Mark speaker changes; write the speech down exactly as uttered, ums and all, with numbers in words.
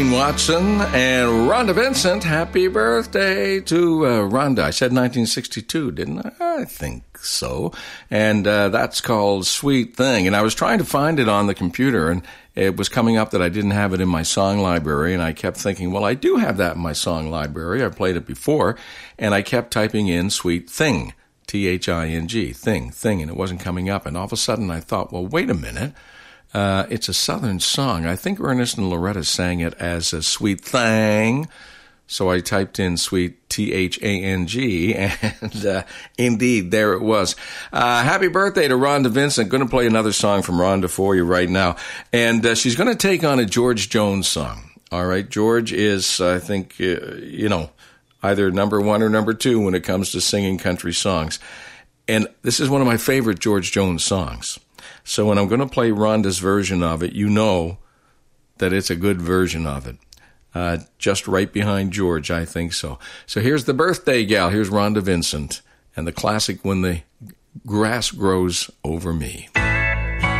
Speaker 1: Gene Watson and Rhonda Vincent. Happy birthday to uh, Rhonda. I said nineteen sixty-two, didn't I? I think so. And uh, that's called Sweet Thing. And I was trying to find it on the computer, and it was coming up that I didn't have it in my song library. And I kept thinking, well, I do have that in my song library. I played it before. And I kept typing in Sweet Thing, T H I N G, thing, thing, and it wasn't coming up. And all of a sudden I thought, well, wait a minute. Uh, it's a Southern song. I think Ernest and Loretta sang it as a Sweet Thing. So I typed in Sweet, T H A N G, and uh, indeed, there it was. Uh, happy birthday to Rhonda Vincent. Going to play another song from Rhonda for you right now. And uh, she's going to take on a George Jones song. All right, George is, I think, uh, you know, either number one or number two when it comes to singing country songs. And this is one of my favorite George Jones songs. So when I'm going to play Rhonda's version of it, you know that it's a good version of it. Uh, just right behind George, I think so. So here's the birthday gal. Here's Rhonda Vincent and the classic When the Grass Grows Over Me.